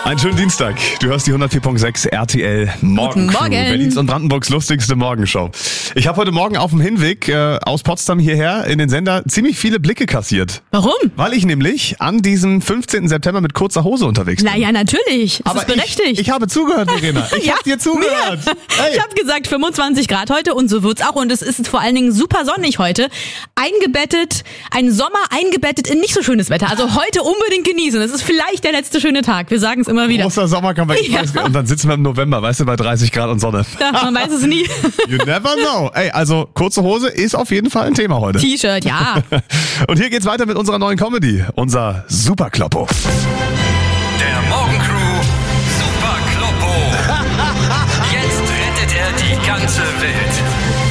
Einen schönen Dienstag. Du hörst die 104.6 RTL Morgencrew. Guten Morgen. Berlins und Brandenburgs lustigste Morgenshow. Ich habe heute Morgen auf dem Hinweg aus Potsdam hierher in den Sender ziemlich viele Blicke kassiert. Warum? Weil ich nämlich an diesem 15. September mit kurzer Hose unterwegs bin. Naja, natürlich. Das ist berechtigt. Ich habe zugehört, Verena. Ich Ja, habe dir zugehört. Ich habe gesagt 25 Grad heute und so wird's auch. Und es ist vor allen Dingen super sonnig heute. Ein Sommer eingebettet in nicht so schönes Wetter. Also heute unbedingt genießen. Es ist vielleicht der letzte schöne Tag. Wir sagen es immer wieder. Großer Sommercomeback. Ja. Und dann sitzen wir im November, weißt du, bei 30 Grad und Sonne. Ja, man weiß es nie. You never know. Ey, also kurze Hose ist auf jeden Fall ein Thema heute. T-Shirt, ja. Und hier geht's weiter mit unserer neuen Comedy. Unser Superkloppo. Der Morgencrew Super Kloppo. Jetzt rettet er die ganze Welt.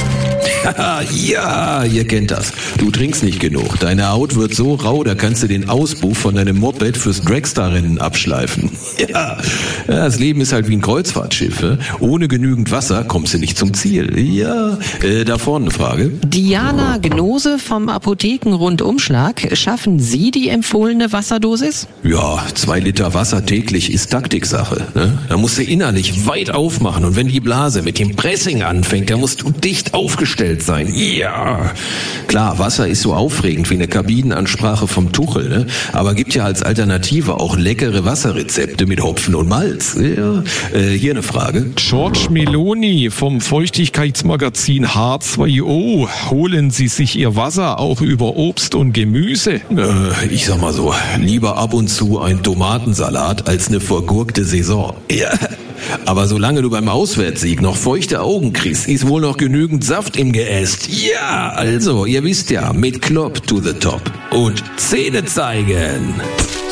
Ja, ihr kennt das. Du trinkst nicht genug. Deine Haut wird so rau, da kannst du den Auspuff von deinem Moped fürs Dragstar-Rennen abschleifen. Ja, das Leben ist halt wie ein Kreuzfahrtschiff. Ohne genügend Wasser kommst du nicht zum Ziel. Ja, da vorne eine Frage. Diana Gnose vom Apotheken-Rundumschlag. Schaffen Sie die empfohlene Wasserdosis? Ja, 2 Liter Wasser täglich ist Taktiksache. Ne? Da musst du innerlich weit aufmachen und wenn die Blase mit dem Pressing anfängt, da musst du dicht aufgestellt sein. Ja, klar, Wasser ist so aufregend wie eine Kabinenansprache vom Tuchel, ne? Aber gibt ja als Alternative auch leckere Wasserrezepte mit Hopfen und Malz. Ja. Hier eine Frage. George Meloni vom Feuchtigkeitsmagazin H2O. Holen Sie sich Ihr Wasser auch über Obst und Gemüse? Ich sag mal so, lieber ab und zu ein Tomatensalat als eine vergurkte Saison. Ja. Aber solange du beim Auswärtssieg noch feuchte Augen kriegst, ist wohl noch genügend Saft im Geäst. Ja, also, ihr wisst ja, mit Klopp to the top. Und Zähne zeigen.